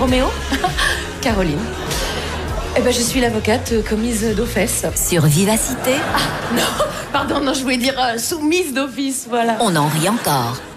Roméo? Caroline. Eh ben, je suis l'avocate commise d'office. Sur Vivacité. Ah, non, pardon, non, je voulais dire soumise d'office, voilà. On en rit encore.